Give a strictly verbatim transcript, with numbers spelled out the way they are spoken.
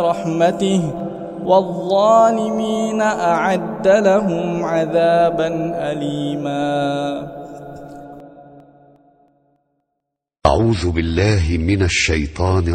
رحمته والظالمين أعد لهم عذابا أليما. أعوذ بالله من الشيطان